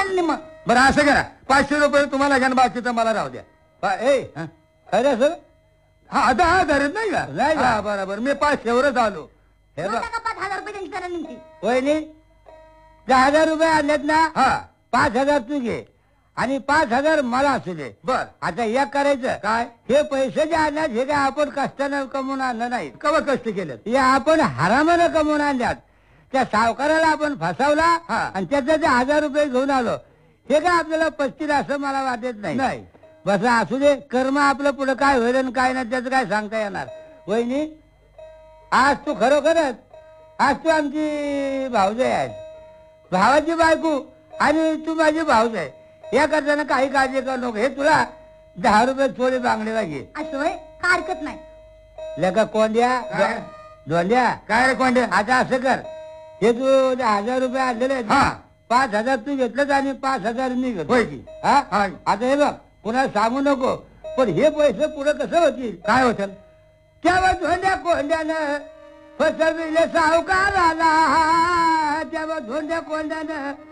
आणि मग बरं असं करा, 500 रुपये तुम्हाला घ्या, बाकीचं मला राहू द्या. खरं सर हा आता हा धरत नाही का? नाही का? हा, बरोबर, मी 500वरच आलो. हे बघ का 5,000 रुपये त्यांची करा निमती. वहिनी 10,000 रुपये आणलेत ना, हा 5,000 तू घे आणि 5,000 मला असू दे. बर, आता एक करायचं काय हे पैसे जे आणल्यात हे काय आपण कष्टानं कमवून आणलं नाही, कवा कष्ट केलेत? हे आपण हरामानं कमवून आणल्यात. त्या सावकाराला आपण फसवला हा. आणि त्याचं ते 1,000 रुपये घेऊन आलो. हे काय आपल्याला पस्तीस असं मला वाटत नाही. नाही. बस असू दे, कर्म आपलं पुढे काय होईल आणि काय नाही त्याचं काय सांगता येणार. वहिनी आज तू खरोखरच आज तू आमची भाऊजाई आहे, भावाची बायको आणि तू माझी भाऊज आहे. या करताना काही काळजी करू नको. हे तुला 10 रुपये थोडे बांगडीला घे. असं होय, काय हरकत नाही. लेका कोंड्या काय? धोंड्या काय रे कोंडे? आता असं कर, हे तू 1,000 रुपये आणलेले आहेत ना, हा. 5,000 तू घेतलं आणि 5,000 मी घेतो. होय की? हा? हा. आता हे बघ पुन्हा सांगू नको, पण हे पैसे पुढे कसं होतील? काय होतं? तेव्हा धोंड्या कोंड्यानं फसविले सावकाराला, तेव्हा धोंड्या कोंड्यानं